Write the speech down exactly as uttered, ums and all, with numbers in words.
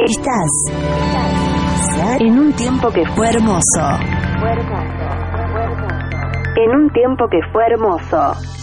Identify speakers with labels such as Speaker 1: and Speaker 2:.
Speaker 1: Estás en un tiempo que fue hermoso. En un tiempo que fue hermoso.